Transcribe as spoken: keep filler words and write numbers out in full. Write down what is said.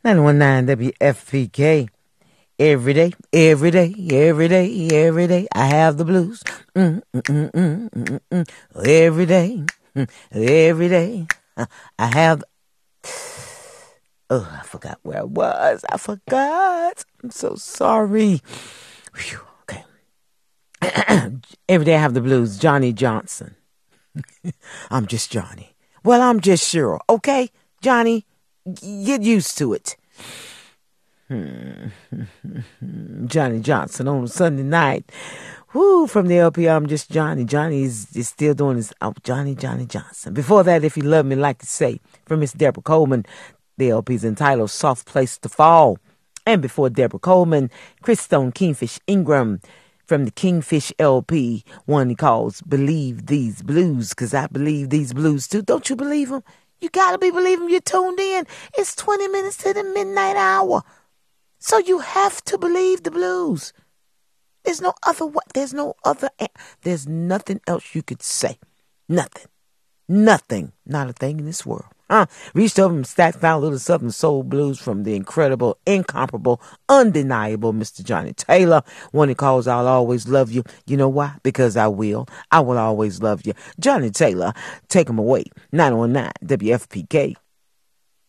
nine one nine W F P K. Every day, every day, every day, every day, I have the blues. Mm, mm, mm, mm, mm, mm. Every day, mm, every day, I have. Oh, I forgot where I was. I forgot. I'm so sorry. Whew, okay. Every day I have the blues. Johnny Johnson. I'm just Johnny. Well, I'm just Cheryl. Okay, Johnny, get used to it. Hmm. Johnny Johnson on a Sunday night. Woo, from the L P, I'm just Johnny. Johnny is, is still doing his, oh, Johnny, Johnny Johnson. Before that, If You Love Me Like to Say, from Miss Deborah Coleman, the L P's entitled Soft Place to Fall. And before Deborah Coleman, Chris Stone Kingfish Ingram, from the Kingfish L P, one he calls Believe These Blues, because I believe these blues too. Don't you believe them? You gotta be believing you're tuned in. It's twenty minutes to the midnight hour. So you have to believe the blues. There's no other way. There's no other. There's nothing else you could say. Nothing. Nothing. Not a thing in this world. Huh? Reached over and stacked out a little Southern Soul blues from the incredible, incomparable, undeniable Mister Johnny Taylor. One he calls I'll Always Love You. You know why? Because I will. I will always love you. Johnny Taylor, take him away. nine one nine W F P K.